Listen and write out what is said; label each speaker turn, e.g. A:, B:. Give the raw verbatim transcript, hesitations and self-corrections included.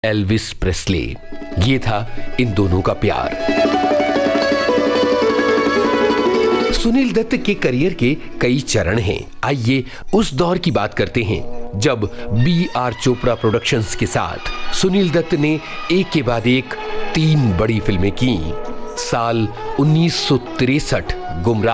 A: Elvis Presley. ये था इन दोनों का प्यार। सुनील दत्त के करियर के कई चरण हैं। आइए उस दौर की बात करते हैं जब बी आर चोपड़ा प्रोडक्शंस के साथ सुनील दत्त ने एक के बाद एक तीन बड़ी फिल्में की। साल उन्नीस सौ तिरसठ गुमराह